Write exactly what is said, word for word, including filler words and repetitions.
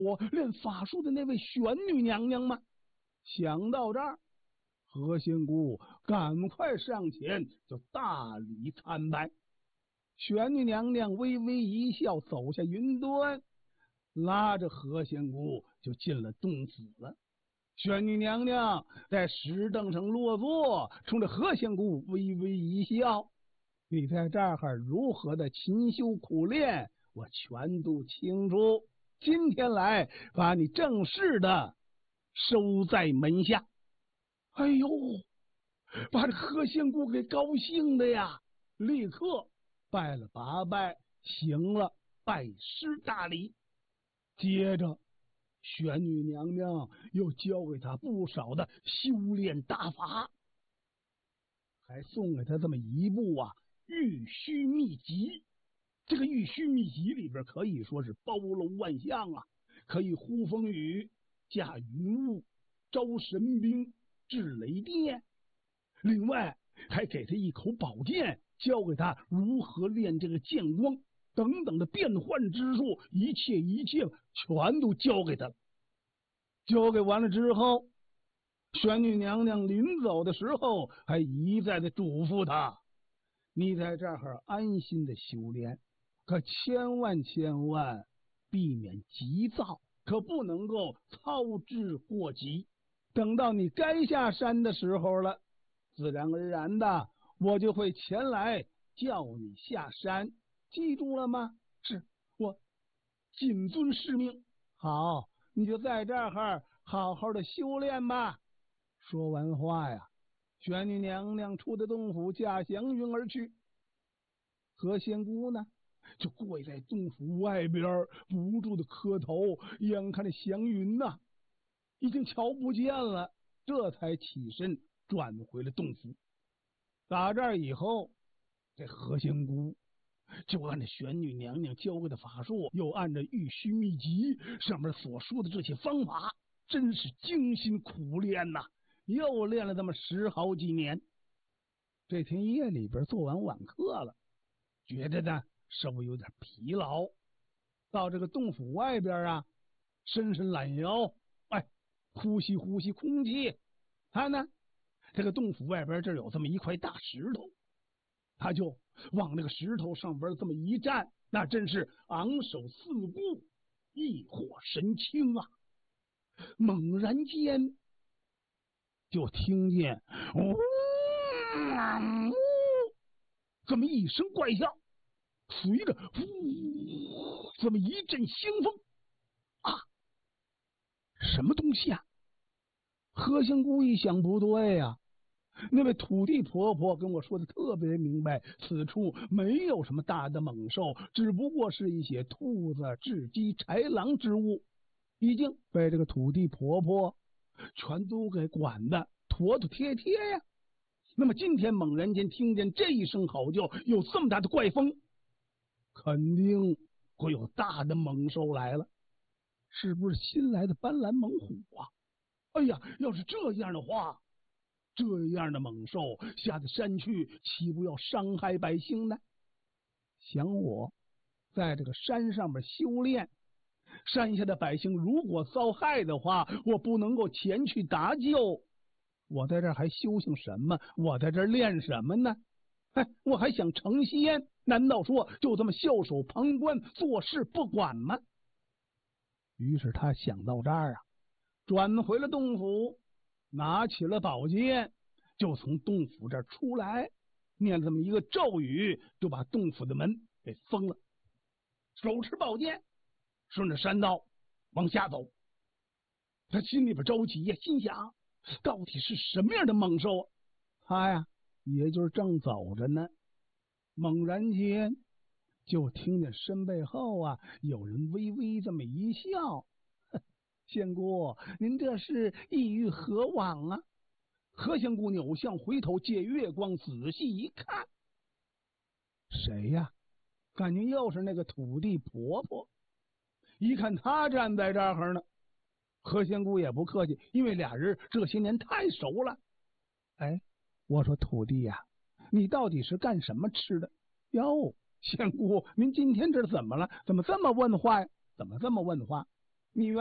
我练法术的那位玄女娘娘吗？想到这儿，何仙姑赶快上前就大礼参拜。玄女娘娘微微一笑，走下云端，拉着何仙姑就进了洞府了。玄女娘娘在石凳上落座，冲着何仙姑微微一笑：“你在这儿如何的勤修苦练，我全都清楚。今天来把你正式的收在门下。”哎呦，把这何仙姑给高兴的呀，立刻拜了八拜，行了拜师大礼。接着玄女娘娘又教给他不少的修炼大法，还送给他这么一部啊玉虚秘籍。这个玉虚秘籍里边可以说是包罗万象啊，可以呼风雨、驾云雾、招神兵、治雷电。另外还给他一口宝剑，教给他如何练这个剑光等等的变幻之术，一切一切全都教给他了。教给完了之后，玄女娘娘临走的时候还一再的嘱咐他：你在这儿安心的修炼，可千万千万避免急躁，可不能够操之过急。等到你该下山的时候了，自然而然的我就会前来叫你下山，记住了吗？是，我谨遵师命。好，你就在这儿好好的修炼吧。说完话呀，玄女娘娘出的洞府，驾祥云而去。何仙姑呢，就跪在洞府外边，不住的磕头，眼看着祥云呐、啊、已经瞧不见了，这才起身转回了洞府。打这儿以后，这何仙姑就按照玄女娘娘教给的法术，又按照玉虚秘籍上面所说的这些方法，真是精心苦练呐、啊，又练了这么十好几年。这天夜里边做完晚课了，觉得呢稍微有点疲劳，到这个洞府外边啊，伸伸懒腰，哎，呼吸呼吸空气。他呢，这个洞府外边这有这么一块大石头，他就往那个石头上边这么一站，那真是昂首四顾，异火神清啊！猛然间就听见呜、嗯、这么一声怪笑，随着呜这么一阵腥风啊，什么东西啊？何仙姑一想不对呀、啊，那位土地婆婆跟我说的特别明白，此处没有什么大的猛兽，只不过是一些兔子、雉鸡、豺狼之物，已经被这个土地婆婆全都给管得妥妥帖帖呀。那么今天猛然间听见这一声嚎叫，有这么大的怪风，肯定会有大的猛兽来了，是不是新来的斑斓猛虎啊？哎呀，要是这样的话，这样的猛兽下的山去，岂不要伤害百姓呢？想我在这个山上面修炼，山下的百姓如果遭害的话，我不能够前去搭救，我在这儿还修行什么？我在这儿练什么呢？哎，我还想成仙，难道说就这么袖手旁观，坐视不管吗？于是他想到这儿啊，转回了洞府，拿起了宝剑，就从洞府这儿出来，念了这么一个咒语，就把洞府的门给封了。手持宝剑，顺着山道往下走。他心里边着急呀，心想到底是什么样的猛兽啊？他呀，也就是正走着呢，猛然间就听见身背后啊有人微微这么一笑。仙姑，您这是意欲何往啊？何仙姑扭向回头，借月光仔细一看，谁呀？感觉又是那个土地婆婆。一看她站在这儿呢，何仙姑也不客气，因为俩人这些年太熟了。哎，我说土地呀、啊，你到底是干什么吃的？哟，仙姑，您今天这是怎么了？怎么这么问话呀？怎么这么问话？ 你